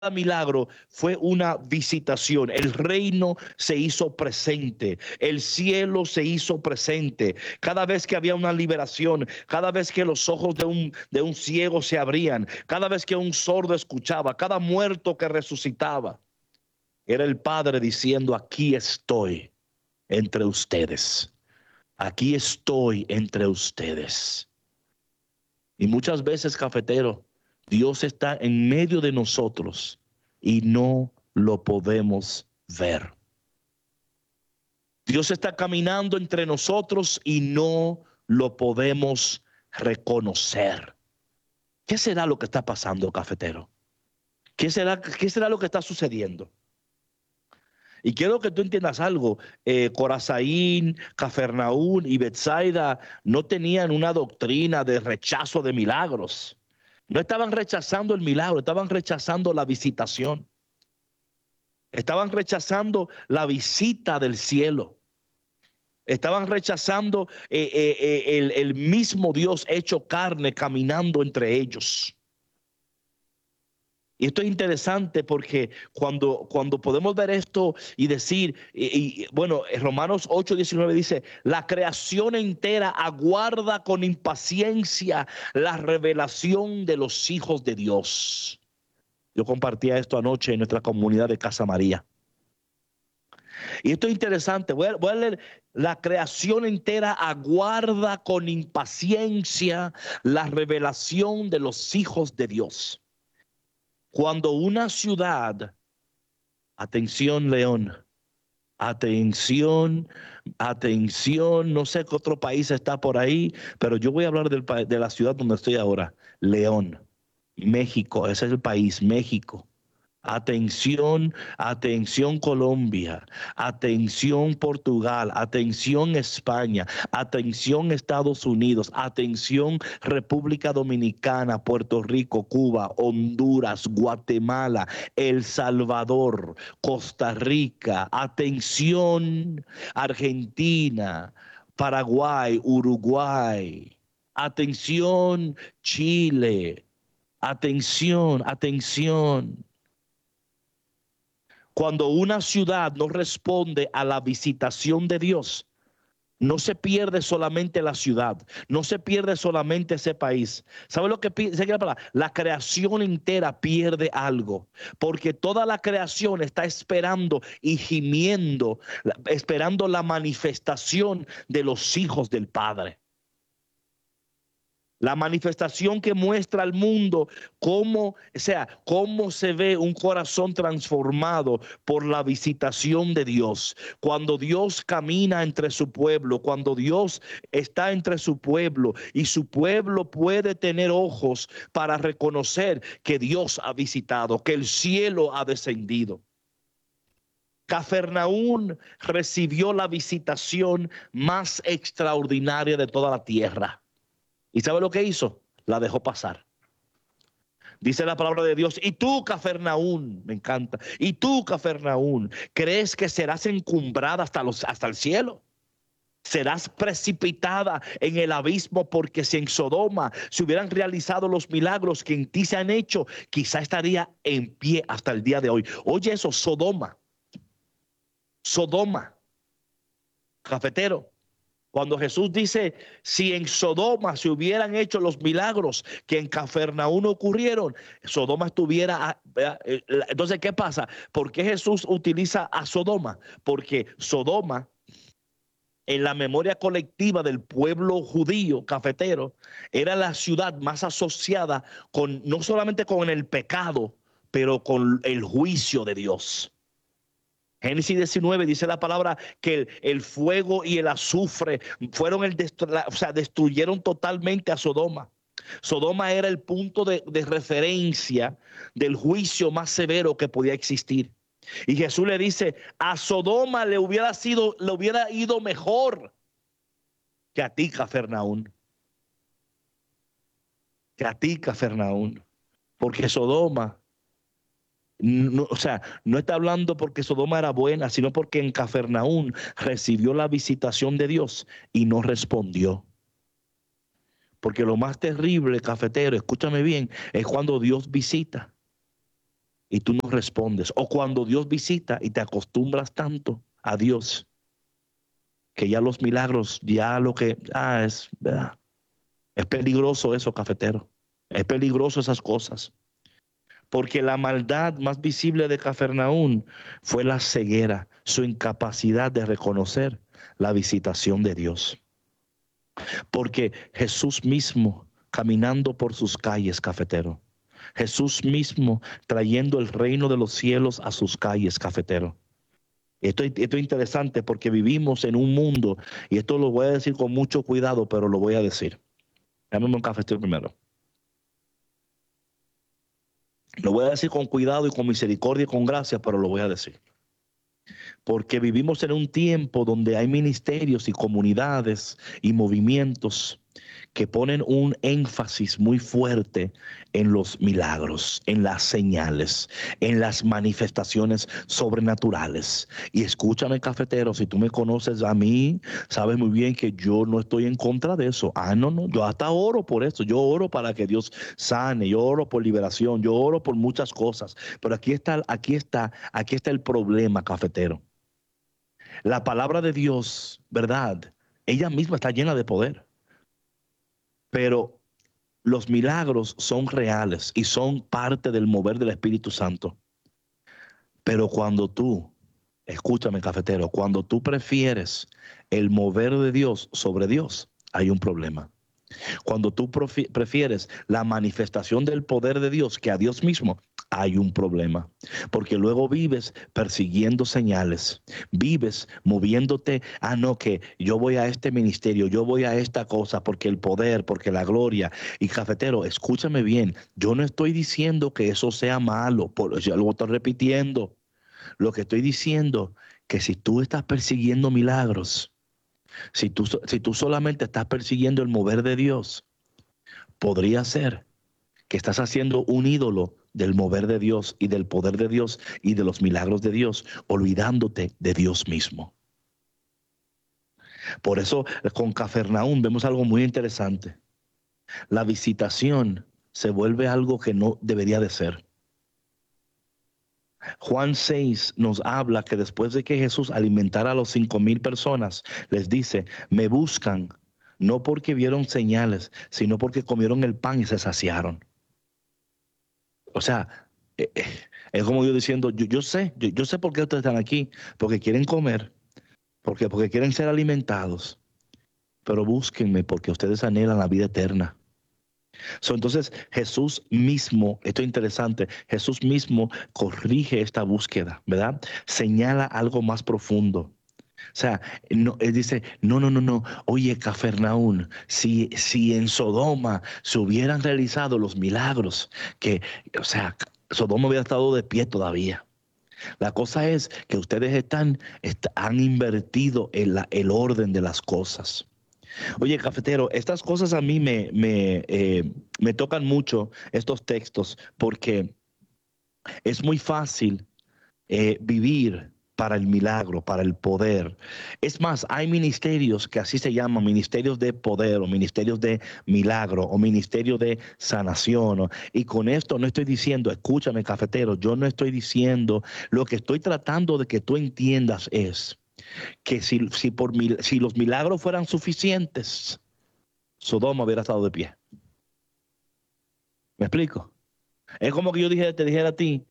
milagro fue una visitación. El reino se hizo presente, el cielo se hizo presente. Cada vez que había una liberación, cada vez que los ojos de un ciego se abrían, cada vez que un sordo escuchaba, cada muerto que resucitaba, era el Padre diciendo: aquí estoy entre ustedes, aquí estoy entre ustedes. Y muchas veces, cafetero, Dios está en medio de nosotros y no lo podemos ver. Dios está caminando entre nosotros y no lo podemos reconocer. ¿Qué será lo que está pasando, cafetero? ¿Qué será lo que está sucediendo? Y quiero que tú entiendas algo. Corazaín, Cafarnaún y Betsaida no tenían una doctrina de rechazo de milagros. No estaban rechazando el milagro, estaban rechazando la visitación. Estaban rechazando la visita del cielo. Estaban rechazando el mismo Dios hecho carne caminando entre ellos. Y esto es interesante porque cuando podemos ver esto y decir, bueno, Romanos 8:19 dice: la creación entera aguarda con impaciencia la revelación de los hijos de Dios. Yo compartía esto anoche en nuestra comunidad de Casa María. Y esto es interesante. Voy a leer: la creación entera aguarda con impaciencia la revelación de los hijos de Dios. Cuando una ciudad, atención León, atención, no sé qué otro país está por ahí, pero yo voy a hablar de la ciudad donde estoy ahora, León, México. Ese es el país, México. Atención, atención Colombia, atención Portugal, atención España, atención Estados Unidos, atención República Dominicana, Puerto Rico, Cuba, Honduras, Guatemala, El Salvador, Costa Rica, atención Argentina, Paraguay, Uruguay, atención Chile, atención, atención. Cuando una ciudad no responde a la visitación de Dios, no se pierde solamente la ciudad, no se pierde solamente ese país. ¿Sabe lo que pierde? La creación entera pierde algo, porque toda la creación está esperando y gimiendo, esperando la manifestación de los hijos del Padre. La manifestación que muestra al mundo cómo se ve un corazón transformado por la visitación de Dios. Cuando Dios camina entre su pueblo, cuando Dios está entre su pueblo y su pueblo puede tener ojos para reconocer que Dios ha visitado, que el cielo ha descendido. Cafarnaún recibió la visitación más extraordinaria de toda la tierra. ¿Y sabe lo que hizo? La dejó pasar. Dice la palabra de Dios: y tú, Cafarnaún, me encanta, y tú, Cafarnaún, ¿crees que serás encumbrada hasta el cielo? Serás precipitada en el abismo, porque si en Sodoma se hubieran realizado los milagros que en ti se han hecho, quizá estaría en pie hasta el día de hoy. Oye eso, Sodoma, cafetero. Cuando Jesús dice: si en Sodoma se hubieran hecho los milagros que en Cafarnaún ocurrieron, Sodoma estuviera... Entonces, ¿qué pasa? ¿Por qué Jesús utiliza a Sodoma? Porque Sodoma, en la memoria colectiva del pueblo judío cafetero, era la ciudad más asociada con, no solamente con el pecado, pero con el juicio de Dios. Génesis 19 dice la palabra que el fuego y el azufre fueron destruyeron totalmente a Sodoma. Sodoma era el punto de referencia del juicio más severo que podía existir. Y Jesús le dice: a Sodoma le hubiera ido mejor que a ti, Cafarnaún. Que a ti, Cafarnaún. Porque Sodoma... No, no está hablando porque Sodoma era buena, sino porque en Cafarnaún recibió la visitación de Dios y no respondió. Porque lo más terrible, cafetero, escúchame bien, es cuando Dios visita y tú no respondes. O cuando Dios visita y te acostumbras tanto a Dios que ya los milagros, ya lo que es, ¿verdad? Es peligroso eso, cafetero. Es peligroso esas cosas. Porque la maldad más visible de Cafarnaún fue la ceguera, su incapacidad de reconocer la visitación de Dios. Porque Jesús mismo, caminando por sus calles, cafetero, Jesús mismo trayendo el reino de los cielos a sus calles, cafetero. Esto es interesante porque vivimos en un mundo, y esto lo voy a decir con mucho cuidado, pero lo voy a decir. Dame un cafetero primero. Lo voy a decir con cuidado y con misericordia y con gracia, pero lo voy a decir. Porque vivimos en un tiempo donde hay ministerios y comunidades y movimientos que ponen un énfasis muy fuerte en los milagros, en las señales, en las manifestaciones sobrenaturales. Y escúchame, cafetero, si tú me conoces a mí, sabes muy bien que yo no estoy en contra de eso. No, yo hasta oro por eso. Yo oro para que Dios sane, yo oro por liberación, yo oro por muchas cosas. Pero aquí está el problema, cafetero. La palabra de Dios, ¿verdad? Ella misma está llena de poder. Pero los milagros son reales y son parte del mover del Espíritu Santo. Pero cuando tú, escúchame, cafetero, cuando tú prefieres el mover de Dios sobre Dios, hay un problema. Cuando tú prefieres la manifestación del poder de Dios que a Dios mismo, hay un problema. Porque luego vives persiguiendo señales, vives moviéndote, no, que yo voy a este ministerio, yo voy a esta cosa, porque el poder, porque la gloria. Y cafetero, escúchame bien, yo no estoy diciendo que eso sea malo, ya lo estoy repitiendo. Lo que estoy diciendo, que si tú estás persiguiendo milagros, si tú solamente estás persiguiendo el mover de Dios, podría ser que estás haciendo un ídolo del mover de Dios y del poder de Dios y de los milagros de Dios, olvidándote de Dios mismo. Por eso con Cafarnaún vemos algo muy interesante. La visitación se vuelve algo que no debería de ser. Juan 6 nos habla que después de que Jesús alimentara a los 5,000 personas, les dice, me buscan no porque vieron señales, sino porque comieron el pan y se saciaron. O sea, es como yo diciendo, yo sé por qué ustedes están aquí, porque quieren comer, porque quieren ser alimentados, pero búsquenme porque ustedes anhelan la vida eterna. Entonces Jesús mismo, esto es interesante, Jesús mismo corrige esta búsqueda, ¿verdad? Señala algo más profundo. O sea, él dice, no, oye, Cafarnaún, si en Sodoma se hubieran realizado los milagros, o sea, Sodoma hubiera estado de pie todavía. La cosa es que ustedes han invertido el orden de las cosas. Oye, cafetero, estas cosas a mí me tocan mucho, estos textos, porque es muy fácil vivir para el milagro, para el poder. Es más, hay ministerios que así se llaman, ministerios de poder o ministerios de milagro o ministerio de sanación. Y con esto no estoy diciendo, escúchame, cafetero, yo no estoy diciendo, lo que estoy tratando de que tú entiendas es que si los milagros fueran suficientes, Sodoma hubiera estado de pie. ¿Me explico? Es como que te dijera a ti,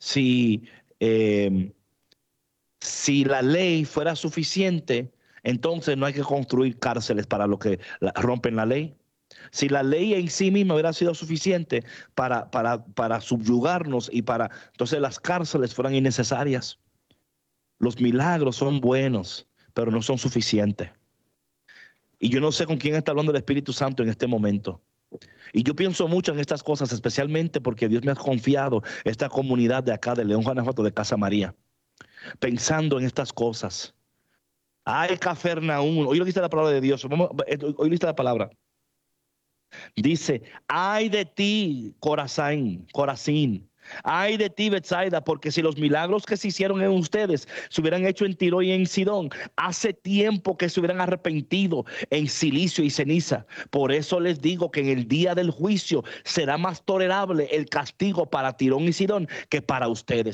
eh, si la ley fuera suficiente, entonces no hay que construir cárceles para los que rompen la ley. Si la ley en sí misma hubiera sido suficiente para subyugarnos entonces las cárceles fueran innecesarias. Los milagros son buenos, pero no son suficientes. Y yo no sé con quién está hablando el Espíritu Santo en este momento. Y yo pienso mucho en estas cosas, especialmente porque Dios me ha confiado esta comunidad de acá, de León, Guanajuato, de Casa María, pensando en estas cosas. Ay, Cafarnaún, hoy lo dice la palabra de Dios. Hoy dice la palabra. Dice, ay de ti, Corazín, Ay de ti, Betsaida, porque si los milagros que se hicieron en ustedes se hubieran hecho en Tiro y en Sidón, hace tiempo que se hubieran arrepentido en silicio y ceniza. Por eso les digo que en el día del juicio será más tolerable el castigo para Tirón y Sidón que para ustedes.